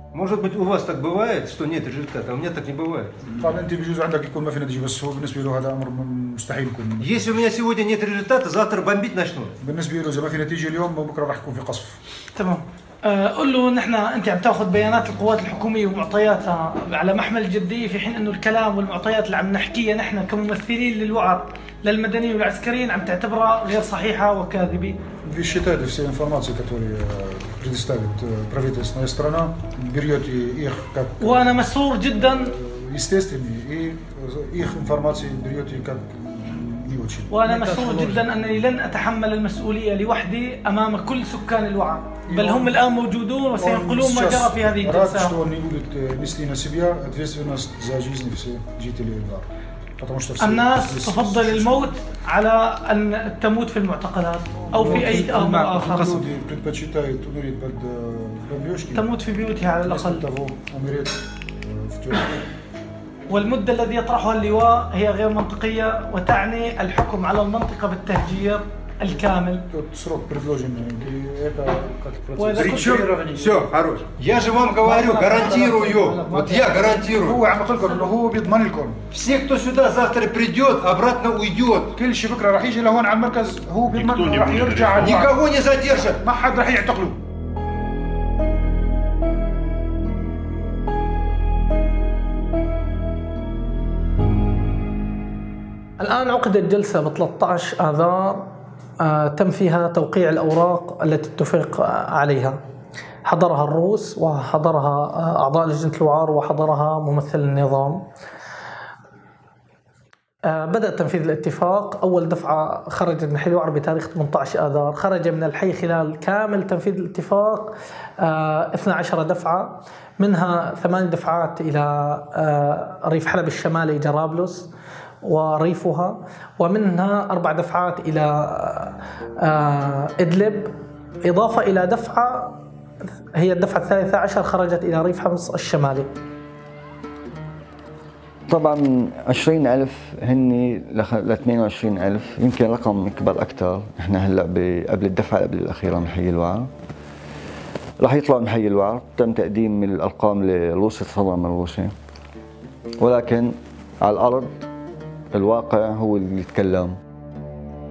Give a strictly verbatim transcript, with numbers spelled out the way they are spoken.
Может быть, у вас так бывает, что нет результата, а у меня так не бывает. قال انت بجوز عندك يكون ما في نتيجه بس هو بالنسبه له هذا امر مستحيل يكون. Если у меня сегодня нет результата, завтра бомбить начнут. بالنسبه له اذا ما في نتيجه اليوم بكره راح يكون في قصف. تمام. آه، قول له نحن انت عم تاخذ بيانات القوات الحكوميه ومعطياتها على محمل الجديه، في حين انه الكلام والمعطيات اللي عم نحكيها نحن كممثلين للوعر للمدنيين والعسكريين عم تعتبرها غير صحيحه وكاذبه. Ви считаете все информации, которые предоставит правительственная страна, берете их как وانا مسرور جدا естественные и их информации берете как не очень. وانا مسرور جدا انني لن اتحمل المسؤوليه لوحدي امام كل سكان الوعر، بل هم الان موجودون وسينقلون ما جرى في هذه Рад, الجلسه. что он не будет нести на себя ответственность за жизнь всех жителей Эльвара. потому что الناس تفضل الموت على ان تموت في المعتقلات او في اي امر اخر. люди предпочитают умереть под бомбежкой. تموت في بيوتها على الاقل. того умереть в тюрьме. والمدة الذي يطرحها اللواء هي غير منطقية وتعني الحكم على المنطقة بالتهجير الكامل. Срок предложенный, это как Причем, все, хорош. Я же вам говорю, гарантирую. Вот я гарантирую. هو عم بقول لكم انه هو بيضمن لكم. Все, кто сюда завтра придет, обратно уйдет. كل شيء بكره راح يجي لهون على المركز هو بيضمن راح يرجع على Никого не задержат. ما حد راح يعتقله. الآن عقدت جلسة ب ثلاثة عشر آذار آه تم فيها توقيع الأوراق التي اتفق عليها. حضرها الروس وحضرها أعضاء لجنة الوعر وحضرها ممثل النظام. آه بدأ تنفيذ الاتفاق. أول دفعة خرجت من حي الوعر بتاريخ ثمانية عشر آذار، خرج من الحي خلال كامل تنفيذ الاتفاق آه اثنتي عشرة دفعة، منها ثمان دفعات إلى آه ريف حلب الشمالي جرابلس وريفها، ومنها أربع دفعات إلى إدلب، إضافة إلى دفعة هي الدفعة الثالثة عشر خرجت إلى ريف حمص الشمالي. طبعا عشرين ألف هني ل ثمانية وعشرين ألف، يمكن رقم يكبر أكثر. إحنا هلا قبل الدفعة قبل الأخيرة من حي الوعر راح يطلع من حي الوعر. تم تقديم الأرقام لروسيا الصدام الروسي، ولكن على الأرض الواقع هو اللي يتكلم.